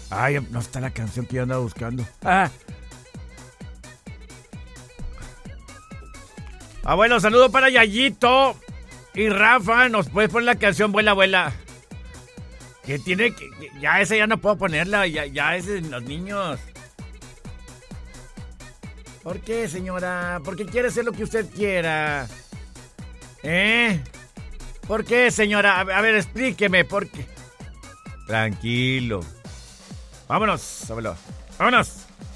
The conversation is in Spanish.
Ay, no está la canción que yo andaba buscando. Bueno, saludo para Yayito y Rafa. ¿Nos puedes poner la canción Vuela, Vuela? Que tiene que... Ya esa ya no puedo ponerla. Ya ese los niños. ¿Por qué, señora? Porque quiere hacer lo que usted quiera. ¿Por qué, señora? A ver, explíqueme, ¿por qué? Tranquilo. Vámonos, abuelo. Vámonos.